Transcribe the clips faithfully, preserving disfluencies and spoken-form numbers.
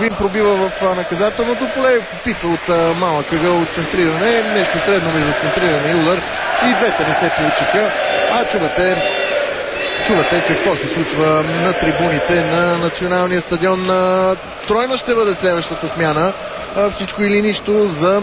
Ковин пробива в наказателното поле, попитва от малък ъгъл от центриране, нещо средно между центриране и удар. И двете не се получиха. А чувате, чувате какво се случва на трибуните на националния стадион. Тройна ще бъде следващата смяна. Всичко или нищо за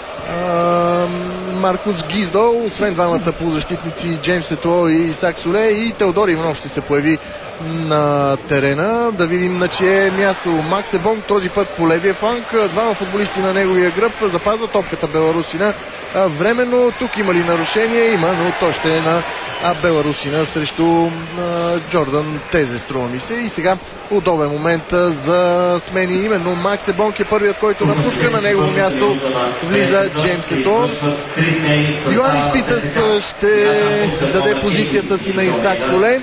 Маркус Гиздо, освен двамата полузащитници Джеймс Етуо и Исак Соле, и Теодор Иванов ще се появи на терена. Да видим на чие място Макс Ебонг, този път по левия фланг. Двама футболисти на неговия гръб, запазва топката беларусина. Временно тук има ли нарушение? Има, но то ще е на беларусина срещу а, Джордан Тезе, струва ми се. И сега удобен момент за смени. Именно Макс Ебонг е първият, който напуска. На негово място влиза Джеймс Ето. Йоанис Питъс ще даде позицията си на Исак Соле,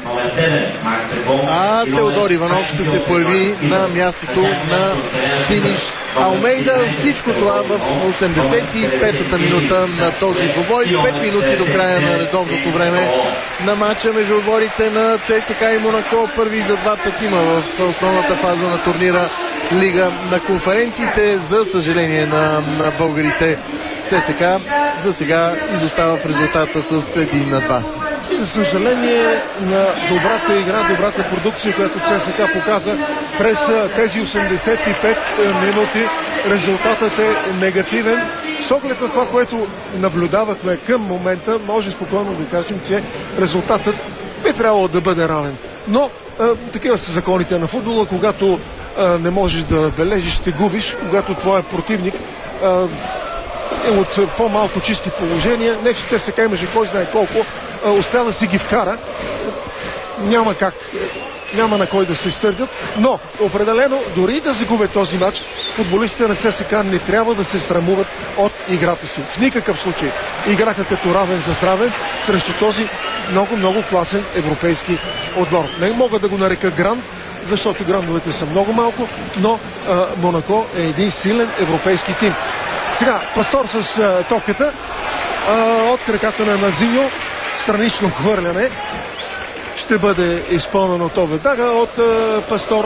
а Теодор Иванов ще се появи на мястото на Тиниш Алмейда. Всичко това в осемдесет и петата минута на този двубой. пет минути до края на редовното време на матча между отборите на ЦСКА и Монако. Първи за двата тима в основната фаза на турнира Лига на конференциите. За съжаление на, на българите, ЦСКА за сега изостава в резултата с един на два. За съжаление на добрата игра, добрата продукция, която ЦСКА показа през тези осемдесет и пет минути, резултатът е негативен. С оглед на това, което наблюдавахме към момента, може спокойно да кажем, че резултатът би трябвало да бъде равен. Но а, такива са законите на футбола. Когато а, не можеш да бележиш, ще губиш. Когато твоя противник а, е от по-малко чисти положения, не че ЦСКА имаше кой знае колко, а, успя да си ги вкара. Няма как, няма на кой да се сърдят, но определено, дори да загубят този матч, футболистите на ЦСКА не трябва да се срамуват от играта си. В никакъв случай. Играха като равен с равен срещу този много-много класен европейски отбор. Не мога да го нарека гранд, защото грандовете са много малко, но а, Монако е един силен европейски тим. Сега, Пастор с а, топката а, от краката на Назиньо, странично хвърляне. Ще бъде изпълнено то веднага от а, Пастор.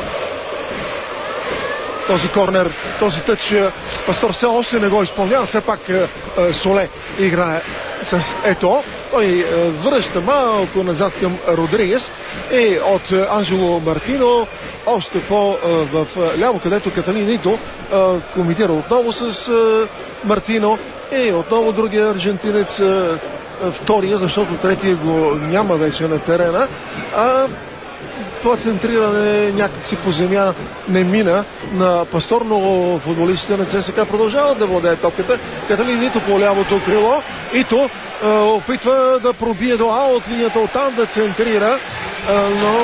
Този корнер, този тъч, Пастор все още не го изпълнява. Все пак а, а, Соле играе с Ето. Той а, връща малко назад към Родригес и от а, Анджело Мартино още по-в ляво, където Каталин Ито а, коментира отново с а, Мартино и отново другия аржентинец, а, втория, защото третия го няма вече на терена. А това центриране някакси по земя не мина на Пастор, но футболистите на ЦСКА продължават да владеят топката. Каталин Нито по лявото крило. Ито а, опитва да пробие до аут линията, оттам да центрира, а, но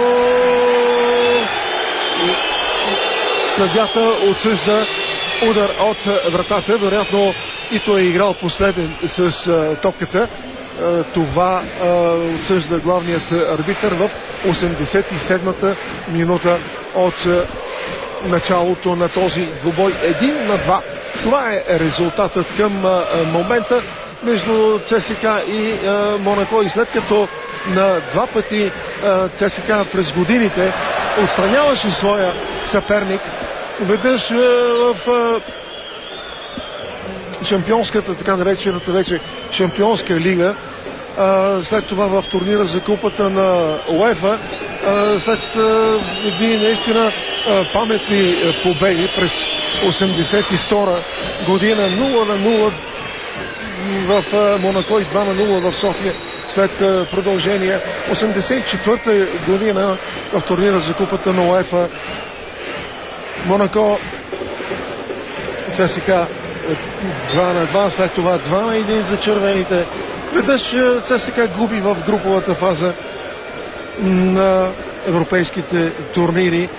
съдията отсъжда удар от вратата. Вероятно Ито е играл последен с а, топката. Това а, отсъжда главният арбитър в осемдесет и седмата минута от а, началото на този двубой. Един на два. Това е резултатът към а, момента между ЦСКА и а, Монако. И след като на два пъти а, ЦСКА през годините отстраняваше своя съперник, веднъж а, в а, шампионската, така наречената вече шампионска лига, а, след това в турнира за купата на УЕФА, а, след а, едни наистина а, паметни а, победи през осемдесет и втора година, нула на нула в а, Монако и два на нула в София след а, продължение. осемдесет и четвърта година в турнира за купата на УЕФА, Монако, ЦСКА два на два, след това два на един за червените. Веднъж ЦСКА губи в груповата фаза на европейските турнири.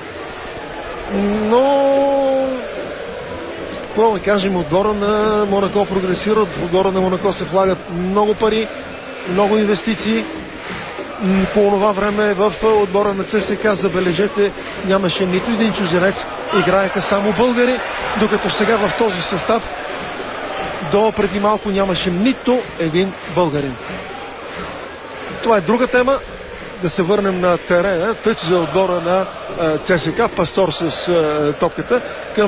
Но какво да кажем, отбора на Монако прогресира, в отбора на Монако се влагат много пари, много инвестиции. По това време в отбора на ЦСКА, забележете, нямаше нито един чужденец, играеха само българи, докато сега в този състав до преди малко нямаше нито един българин. Това е друга тема. Да се върнем на терена. Тъч за отбора на ЦСКА. Пастор с топката към